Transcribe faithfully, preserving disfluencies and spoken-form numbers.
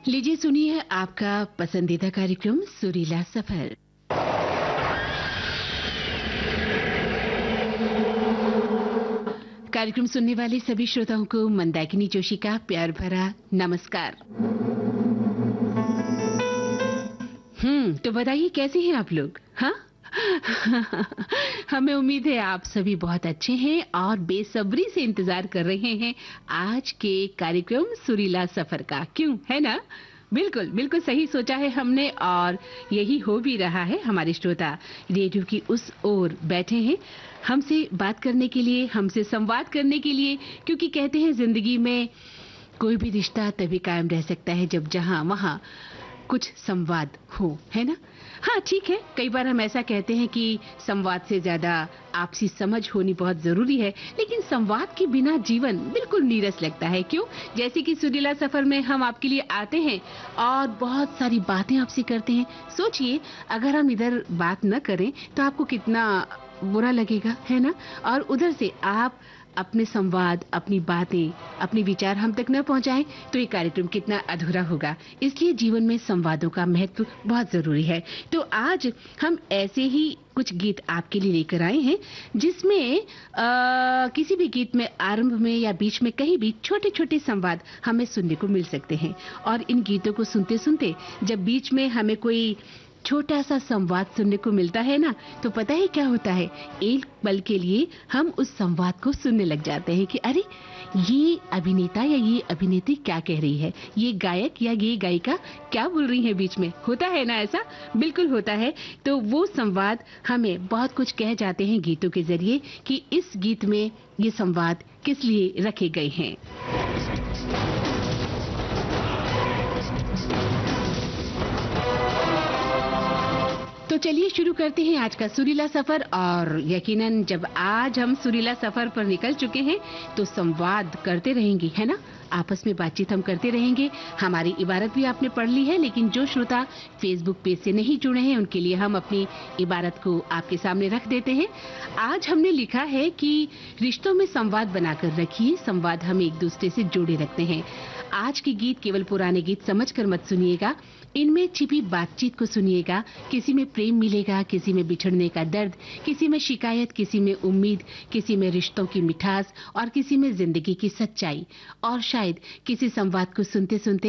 लीजिए सुनिए आपका पसंदीदा कार्यक्रम सुरीला सफर। कार्यक्रम सुनने वाले सभी श्रोताओं को मंदाकिनी जोशी का प्यार भरा नमस्कार। हम्म तो बताइए कैसे हैं आप लोग? हाँ हमें उम्मीद है आप सभी बहुत अच्छे हैं और बेसब्री से इंतजार कर रहे हैं आज के कार्यक्रम सुरीला सफर का। क्यों, है ना? बिल्कुल बिल्कुल सही सोचा है हमने और यही हो भी रहा है। हमारे श्रोता रेडियो की उस ओर बैठे हैं हमसे बात करने के लिए, हमसे संवाद करने के लिए, क्योंकि कहते हैं जिंदगी में कोई भी रिश्ता तभी कायम रह सकता है जब जहां वहां कुछ संवाद हो, है ना? हाँ ठीक है, कई बार हम ऐसा कहते हैं कि संवाद से ज्यादा आपसी समझ होनी बहुत जरूरी है, लेकिन संवाद के बिना जीवन बिल्कुल नीरस लगता है। क्यों? जैसे कि सुरीला सफर में हम आपके लिए आते हैं और बहुत सारी बातें आपसे करते हैं। सोचिए अगर हम इधर बात न करें तो आपको कितना बुरा लगेगा, है ना? और उधर से आप अपने संवाद, अपनी बातें, अपने विचार हम तक न पहुंचाएं तो ये कार्यक्रम कितना अधूरा होगा। इसलिए जीवन में संवादों का महत्व बहुत जरूरी है। तो आज हम ऐसे ही कुछ गीत आपके लिए लेकर आए हैं जिसमें आ, किसी भी गीत में आरंभ में या बीच में कहीं भी छोटे छोटे संवाद हमें सुनने को मिल सकते हैं। और इन गीतों को सुनते सुनते जब बीच में हमें कोई छोटा सा संवाद सुनने को मिलता है ना, तो पता है क्या होता है? एक पल के लिए हम उस संवाद को सुनने लग जाते हैं कि अरे ये अभिनेता या ये अभिनेत्री क्या कह रही है, ये गायक या ये गायिका क्या बोल रही है बीच में। होता है ना ऐसा? बिल्कुल होता है। तो वो संवाद हमें बहुत कुछ कह जाते हैं गीतों के जरिए कि इस गीत में ये संवाद किस लिए रखे गए हैं। तो चलिए शुरू करते हैं आज का सुरीला सफर। और यकीनन जब आज हम सुरीला सफर पर निकल चुके हैं तो संवाद करते रहेंगे, है ना? आपस में बातचीत हम करते रहेंगे। हमारी इबारत भी आपने पढ़ ली है, लेकिन जो श्रोता फेसबुक पेज से नहीं जुड़े हैं उनके लिए हम अपनी इबारत को आपके सामने रख देते हैं। आज हमने लिखा है कि रिश्तों में संवाद बनाकर रखिए, संवाद हम एक दूसरे से जोड़े रखते हैं। आज के गीत केवल पुराने गीत समझकर मत सुनिएगा, इनमें छिपी बातचीत को सुनिएगा। किसी में प्रेम मिलेगा, किसी में बिछड़ने का दर्द, किसी में शिकायत, किसी में उम्मीद, किसी में रिश्तों की मिठास और किसी में जिंदगी की सच्चाई। और शायद किसी संवाद को सुनते सुनते